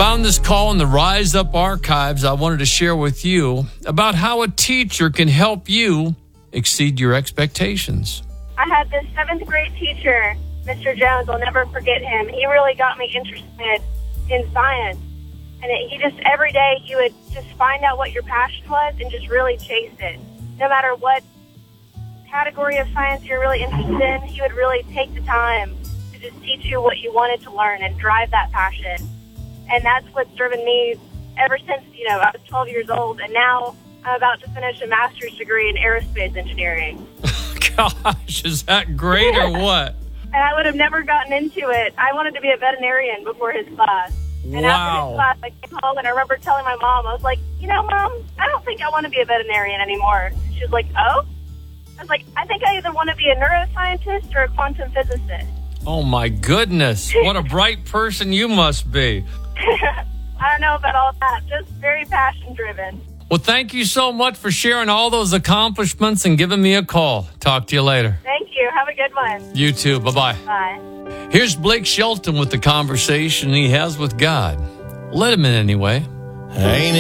Found this call in the Rise Up archives. I wanted to share with you about how a teacher can help you exceed your expectations. I had this 7th grade teacher, Mr. Jones. I'll never forget him. He really got me interested in science. And he just, every day, he would just find out what your passion was and just really chase it. No matter what category of science you're really interested in, he would really take the time to just teach you what you wanted to learn and drive that passion. And that's what's driven me ever since, I was 12 years old. And now I'm about to finish a master's degree in aerospace engineering. Gosh, is that great or what? And I would have never gotten into it. I wanted to be a veterinarian before his class. And after his class, I came home and I remember telling my mom, I was like, Mom, I don't think I want to be a veterinarian anymore. She was like, oh? I was like, I think I either want to be a neuroscientist or a quantum physicist. Oh, my goodness. What a bright person you must be. I don't know about all that. Just very passion-driven. Well, thank you so much for sharing all those accomplishments and giving me a call. Talk to you later. Thank you. Have a good one. You too. Bye-bye. Bye. Here's Blake Shelton with the conversation he has with God. Let him in anyway. Ain't